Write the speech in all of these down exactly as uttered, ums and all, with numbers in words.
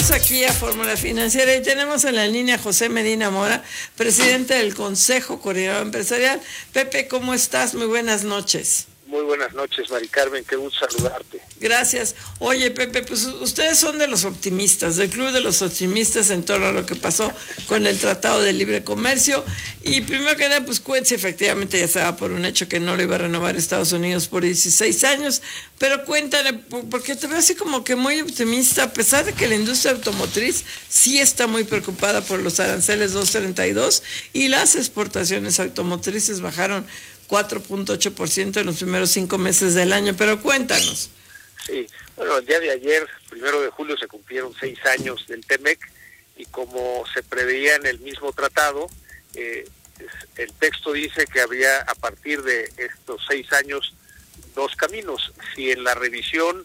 Regresamos aquí a Fórmula Financiera y tenemos en la línea a José Medina Mora, presidente del Consejo Coordinador Empresarial. Pepe, ¿cómo estás? Muy buenas noches. Muy buenas noches, Mari Carmen, qué gusto saludarte. Gracias. Oye, Pepe, pues ustedes son de los optimistas, del Club de los Optimistas en torno a lo que pasó con el Tratado de Libre Comercio. Y primero que nada, pues cuéntese, efectivamente ya se daba por un hecho que no lo iba a renovar Estados Unidos por dieciséis años, pero cuéntale, porque te veo así como que muy optimista, a pesar de que la industria automotriz sí está muy preocupada por los aranceles doscientos treinta y dos y las exportaciones automotrices bajaron cuatro punto ocho por ciento en los primeros cinco meses del año, pero cuéntanos. Sí, bueno, el día de ayer, primero de julio, se cumplieron seis años del TEMEC y como se preveía en el mismo tratado, eh, el texto dice que habría a partir de estos seis años dos caminos. Si en la revisión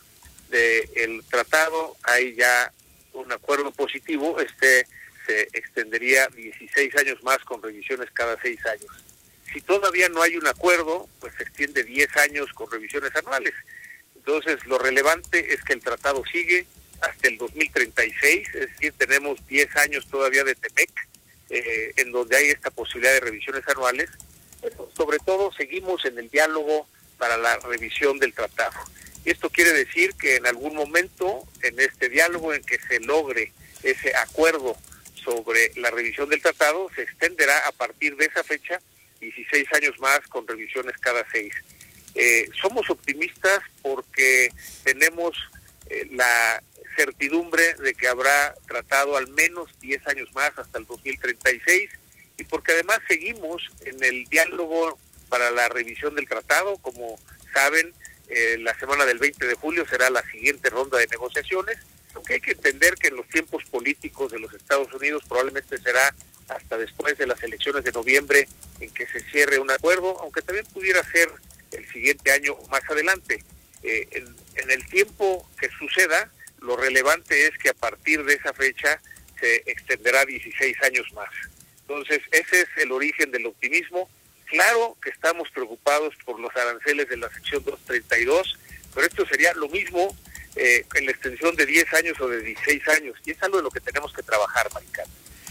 del tratado hay ya un acuerdo positivo, este se extendería dieciséis años más con revisiones cada seis años. Si todavía no hay un acuerdo, pues se extiende diez años con revisiones anuales. Entonces, lo relevante es que el tratado sigue hasta el dos mil treinta y seis, es decir, tenemos diez años todavía de TEMEC, eh, en donde hay esta posibilidad de revisiones anuales. Pero sobre todo, seguimos en el diálogo para la revisión del tratado. Y esto quiere decir que en algún momento, en este diálogo en que se logre ese acuerdo sobre la revisión del tratado, se extenderá a partir de esa fecha dieciséis años más con revisiones cada seis. Eh, somos optimistas porque tenemos eh, la certidumbre de que habrá tratado al menos diez años más hasta el dos mil treinta y seis y porque además seguimos en el diálogo para la revisión del tratado. Como saben, eh, la semana del veinte de julio será la siguiente ronda de negociaciones, aunque hay que entender que en los tiempos políticos de los Estados Unidos probablemente será hasta después de las elecciones de noviembre en que se cierre un acuerdo, aunque también pudiera ser el siguiente año o más adelante. Eh, en, en el tiempo que suceda, lo relevante es que a partir de esa fecha se extenderá dieciséis años más. Entonces, ese es el origen del optimismo. Claro que estamos preocupados por los aranceles de la sección doscientos treinta y dos, pero esto sería lo mismo eh, en la extensión de diez años o de dieciséis años, y es algo de lo que tenemos que trabajar, Maricán.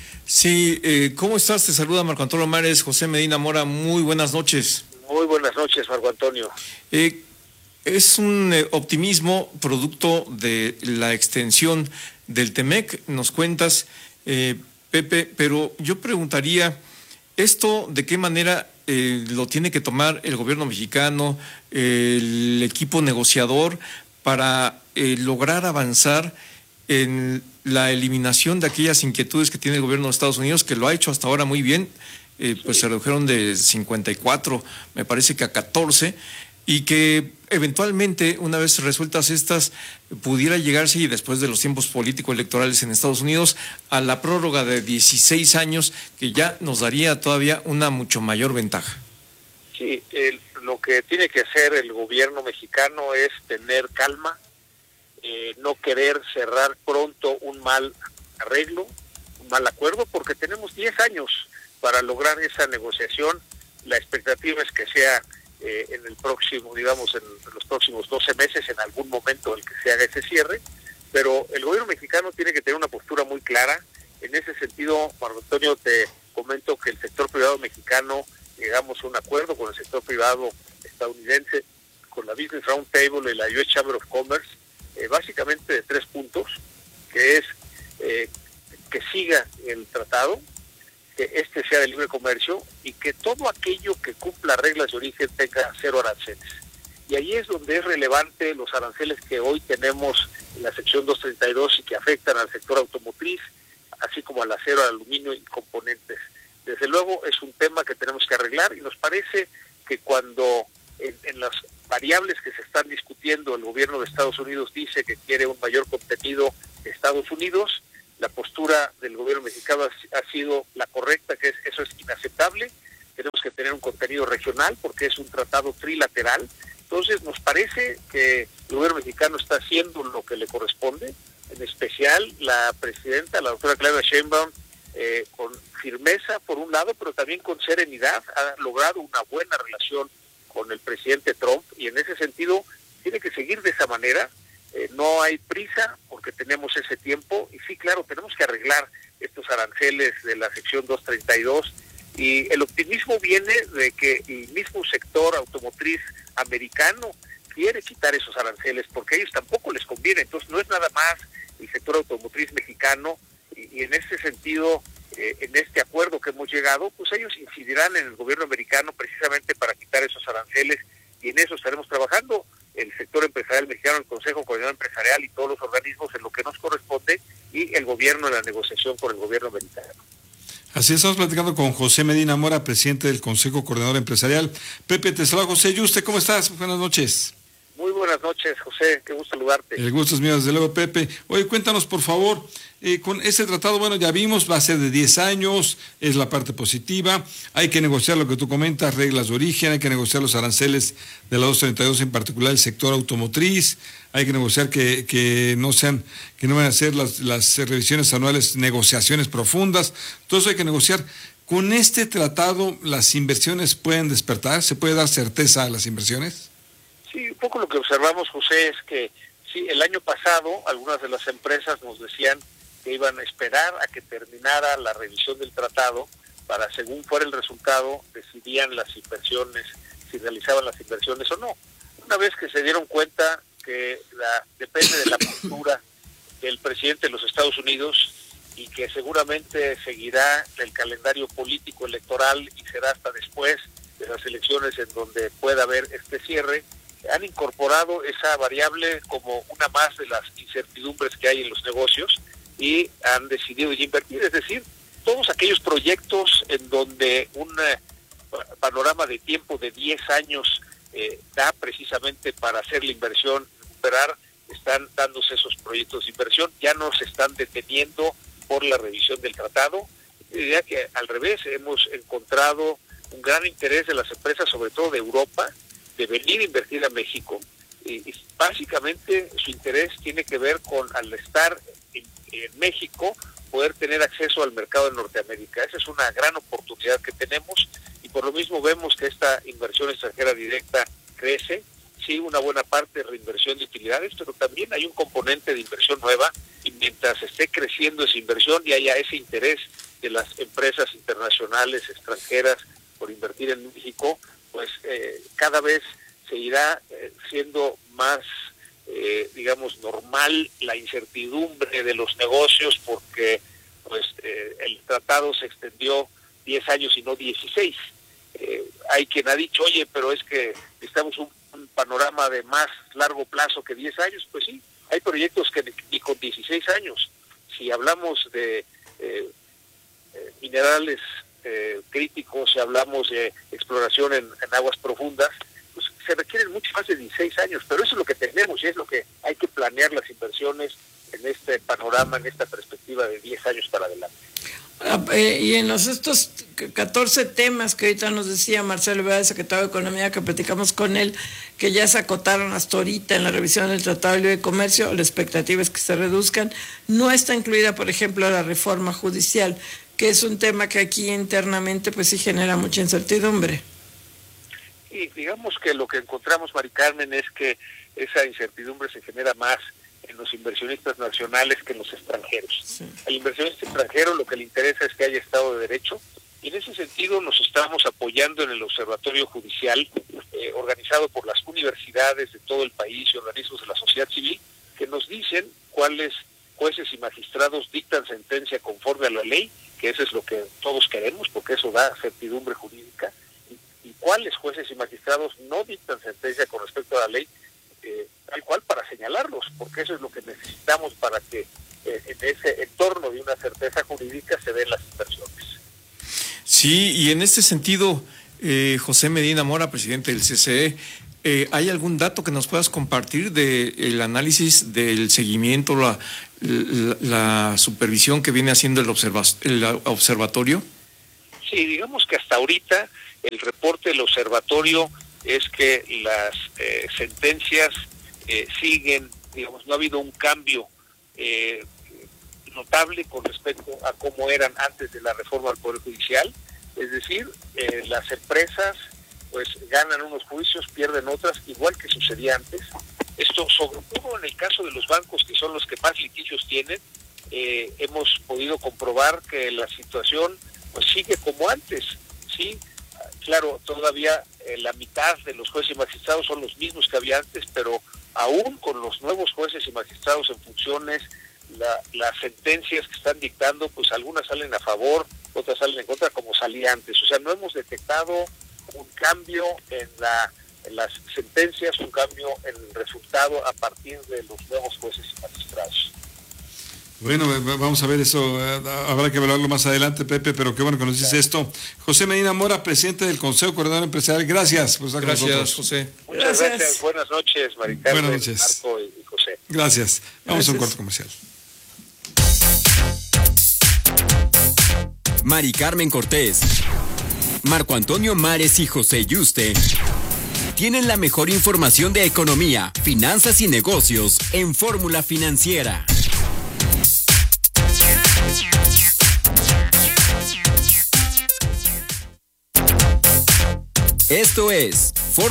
Sí, eh, ¿cómo estás? Te saluda Marco Antonio Mares, José Medina Mora, muy buenas noches. Muy buenas noches, Marco Antonio. Eh, es un eh, optimismo producto de la extensión del TEMEC, nos cuentas, eh, Pepe, pero yo preguntaría, ¿esto de qué manera eh, lo tiene que tomar el gobierno mexicano, eh, el equipo negociador, para eh, lograr avanzar en la eliminación de aquellas inquietudes que tiene el gobierno de Estados Unidos, que lo ha hecho hasta ahora muy bien? Eh, pues sí. Se redujeron de cincuenta y cuatro, me parece que a catorce, y que eventualmente, una vez resueltas estas, pudiera llegarse, y después de los tiempos político-electorales en Estados Unidos, a la prórroga de dieciséis años, que ya nos daría todavía una mucho mayor ventaja. Sí, el, lo que tiene que hacer el gobierno mexicano es tener calma, eh, no querer cerrar pronto un mal arreglo, un mal acuerdo, porque tenemos diez años para lograr esa negociación. La expectativa es que sea eh, en el próximo, digamos, en los próximos doce meses, en algún momento en el que se haga ese cierre, pero el gobierno mexicano tiene que tener una postura muy clara. En ese sentido, Marco Antonio, te comento que el sector privado mexicano, llegamos a un acuerdo con el sector privado estadounidense, con la Business Roundtable y la U S Chamber of Commerce, eh, básicamente de tres puntos, que es eh, que siga el tratado, que este sea de libre comercio y que todo aquello que cumpla reglas de origen tenga cero aranceles. Y ahí es donde es relevante los aranceles que hoy tenemos en la sección doscientos treinta y dos y que afectan al sector automotriz, así como al acero, al aluminio y componentes. Desde luego es un tema que tenemos que arreglar, y nos parece que cuando en, en las variables que se están discutiendo el gobierno de Estados Unidos dice que quiere un mayor contenido de Estados Unidos, la postura del gobierno mexicano ha, ha sido la correcta, que es eso es inaceptable. Tenemos que tener un contenido regional porque es un tratado trilateral. Entonces nos parece que el gobierno mexicano está haciendo lo que le corresponde, en especial la presidenta, la doctora Claudia Sheinbaum, eh, con firmeza por un lado, pero también con serenidad, ha logrado una buena relación con el presidente Trump, y en ese sentido tiene que seguir de esa manera. Eh, no hay prisa por porque tenemos ese tiempo, y sí, claro, tenemos que arreglar estos aranceles de la sección doscientos treinta y dos, y el optimismo viene de que el mismo sector automotriz americano quiere quitar esos aranceles, porque a ellos tampoco les conviene. Entonces no es nada más el sector automotriz mexicano, y, y en ese sentido, eh, en este acuerdo que hemos llegado, pues ellos incidirán en el gobierno americano precisamente para quitar esos aranceles, y en eso estaremos trabajando el sector empresarial mexicano, el Consejo Coordinador Empresarial y todos los organismos en lo que nos corresponde, y el gobierno en la negociación con el gobierno americano. Así estamos platicando con José Medina Mora, presidente del Consejo Coordinador Empresarial. Pepe, te saluda José. ¿Y usted cómo estás? Buenas noches. Muy buenas noches, José, qué gusto saludarte. El gusto es mío, desde luego, Pepe. Oye, cuéntanos, por favor, eh, con este tratado, bueno, ya vimos, va a ser de diez años, es la parte positiva, hay que negociar lo que tú comentas, reglas de origen, hay que negociar los aranceles de la doscientos treinta y dos, en particular el sector automotriz, hay que negociar que, que no sean, que no van a ser las, las revisiones anuales, negociaciones profundas, todo eso hay que negociar. ¿Con este tratado las inversiones pueden despertar? ¿Se puede dar certeza a las inversiones? Sí, un poco lo que observamos, José, es que sí, el año pasado algunas de las empresas nos decían que iban a esperar a que terminara la revisión del tratado para, según fuera el resultado, decidían las inversiones, si realizaban las inversiones o no. Una vez que se dieron cuenta que la, depende de la postura del presidente de los Estados Unidos, y que seguramente seguirá el calendario político electoral y será hasta después de las elecciones en donde pueda haber este cierre, han incorporado esa variable como una más de las incertidumbres que hay en los negocios, y han decidido invertir, es decir, todos aquellos proyectos en donde un eh, panorama de tiempo de diez años eh, da precisamente para hacer la inversión, recuperar, están dándose esos proyectos de inversión, ya no se están deteniendo por la revisión del tratado. Diría que al revés, hemos encontrado un gran interés de las empresas, sobre todo de Europa, de venir a invertir a México, y, y básicamente su interés tiene que ver con, al estar en, en México, poder tener acceso al mercado de Norteamérica. Esa es una gran oportunidad que tenemos, y por lo mismo vemos que esta inversión extranjera directa crece. Sí, una buena parte de reinversión de utilidades, pero también hay un componente de inversión nueva, y mientras esté creciendo esa inversión y haya ese interés de las empresas internacionales, extranjeras, por invertir en México, pues eh, cada vez se irá eh, siendo más, eh, digamos, normal la incertidumbre de los negocios, porque pues eh, el tratado se extendió diez años y no dieciséis. Eh, hay quien ha dicho, oye, pero es que necesitamos un, un panorama de más largo plazo que diez años. Pues sí, hay proyectos que ni con dieciséis años. Si hablamos de eh, eh, minerales Eh, críticos, si hablamos de exploración en, en aguas profundas, pues se requieren mucho más de dieciséis años, pero eso es lo que tenemos y es lo que hay que planear las inversiones en este panorama, en esta perspectiva de diez años para adelante. Ah, eh, y en los estos catorce temas que ahorita nos decía Marcelo Ebrard, secretario de Economía, que platicamos con él, que ya se acotaron hasta ahorita en la revisión del Tratado de Libre Comercio, la expectativa es que se reduzcan, no está incluida, por ejemplo, la reforma judicial, que es un tema que aquí internamente pues sí genera mucha incertidumbre. Y digamos que lo que encontramos, Mari Carmen, es que esa incertidumbre se genera más en los inversionistas nacionales que en los extranjeros. Sí. Al inversionista extranjero lo que le interesa es que haya Estado de Derecho, y en ese sentido nos estamos apoyando en el Observatorio Judicial, eh, organizado por las universidades de todo el país y organismos de la sociedad civil, que nos dicen cuáles jueces y magistrados dictan sentencia conforme a la ley, que eso es lo que todos queremos, porque eso da certidumbre jurídica, y, y cuáles jueces y magistrados no dictan sentencia con respecto a la ley, eh, tal cual para señalarlos, porque eso es lo que necesitamos para que eh, en ese entorno de una certeza jurídica se den las inversiones. Sí, y en este sentido, eh, José Medina Mora, presidente del C C E, eh, ¿hay algún dato que nos puedas compartir del análisis, del seguimiento, la, la, la supervisión que viene haciendo el, observa, el observatorio? Sí, digamos que hasta ahorita el reporte del observatorio es que las eh, sentencias eh, siguen, digamos, no ha habido un cambio eh, notable con respecto a cómo eran antes de la reforma al Poder Judicial, es decir, eh, las empresas pues ganan unos juicios, pierden otras, igual que sucedía antes, Esto, sobre todo en el caso de los bancos, que son los que más litigios tienen, eh, hemos podido comprobar que la situación pues sigue como antes, ¿sí? Claro, todavía eh, la mitad de los jueces y magistrados son los mismos que había antes, pero aún con los nuevos jueces y magistrados en funciones, la, las sentencias que están dictando, pues algunas salen a favor, otras salen en contra, como salía antes. O sea, no hemos detectado un cambio en, la, en las sentencias, un cambio en el resultado a partir de los nuevos jueces y magistrados. Bueno, vamos a ver eso, habrá que evaluarlo más adelante, Pepe, pero qué bueno que nos dice esto. José Medina Mora, presidente del Consejo Coordinador Empresarial, gracias por estar Gracias, con nosotros. José. Muchas Gracias. gracias. Buenas noches, Maricarmen, Buenas noches. Marco y, y José. Gracias. Vamos Gracias. a un corte comercial. Mari Carmen Cortés, Marco Antonio Mares y José Yuste tienen la mejor información de economía, finanzas y negocios en Fórmula Financiera. Esto es